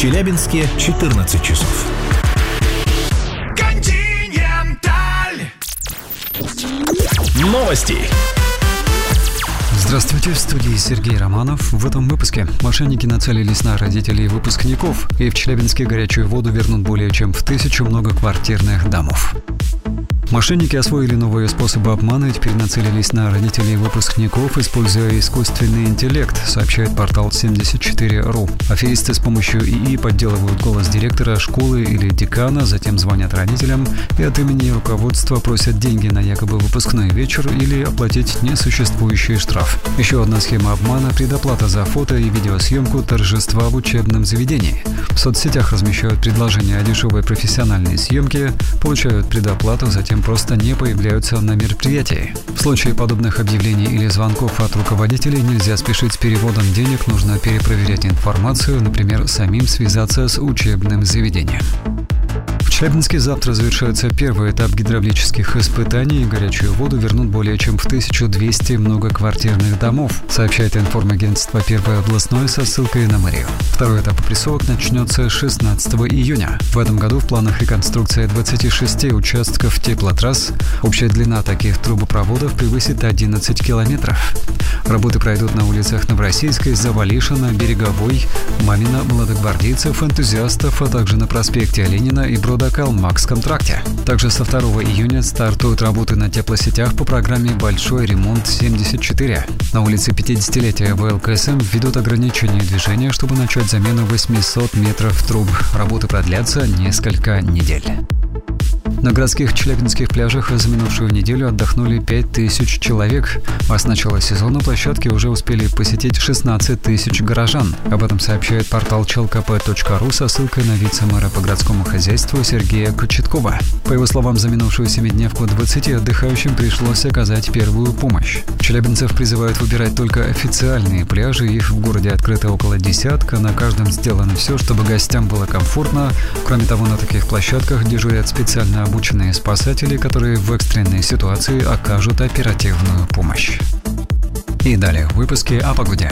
Челябинске 14 часов. Континенталь. Новости. Здравствуйте, в студии Сергей Романов. В этом выпуске мошенники нацелились на родителей выпускников, и в Челябинске горячую воду вернут более чем в 1000 многоквартирных домов. Мошенники освоили новые способы обмана и теперь нацелились на родителей выпускников, используя искусственный интеллект, сообщает портал 74.ru. Аферисты с помощью ИИ подделывают голос директора школы или декана, затем звонят родителям и от имени руководства просят деньги на якобы выпускной вечер или оплатить несуществующий штраф. Еще одна схема обмана – предоплата за фото и видеосъемку торжества в учебном заведении. В соцсетях размещают предложения о дешевой профессиональной съемке, получают предоплату, затем просто не появляются на мероприятии. В случае подобных объявлений или звонков от руководителей нельзя спешить с переводом денег, нужно перепроверять информацию, например, самим связаться с учебным заведением. В Челябинске завтра завершается первый этап гидравлических испытаний, и горячую воду вернут более чем в 1200 многоквартирных домов, сообщает информагентство «Первое областное» со ссылкой на мэрию. Второй этап опрессовок начнется 16 июня. В этом году в планах реконструкция 26 участков теплотрасс. Общая длина таких трубопроводов превысит 11 километров. Работы пройдут на улицах Новороссийской, Завалишина, Береговой, Мамина, Молодогвардейцев, Энтузиастов, а также на проспекте Ленина и Брода-Калмакском тракте. Также со 2 июня стартуют работы на теплосетях по программе «Большой ремонт-74». На улице 50-летия ВЛКСМ введут ограничение движения, чтобы начать замену 800 метров труб. Работы продлятся несколько недель. На городских челябинских пляжах за минувшую неделю отдохнули 5000 человек, а с начала сезона площадки уже успели посетить 16 тысяч горожан. Об этом сообщает портал chlkp.ru со ссылкой на вице-мэра по городскому хозяйству Сергея Кочеткова. По его словам, за минувшую семидневку 20 отдыхающим пришлось оказать первую помощь. Челябинцев призывают выбирать только официальные пляжи, их в городе открыто около десятка, на каждом сделано все, чтобы гостям было комфортно. Кроме того, на таких площадках дежурят специально обученные спасатели, которые в экстренной ситуации окажут оперативную помощь. И далее в выпуске о погоде.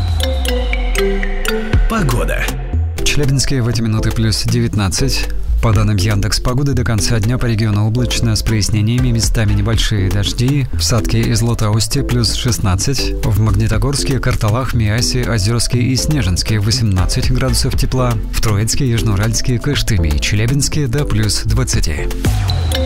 Погода. В Челябинске в эти минуты плюс 19. По данным Яндекс.Погоды, до конца дня по региону облачно с прояснениями, местами небольшие дожди. В Сатке и Златоусте плюс 16. В Магнитогорске, Карталах, Миасе, Озерске и Снежинске 18 градусов тепла. В Троицке, Южноуральске, Кыштыме и Челябинске до плюс 20.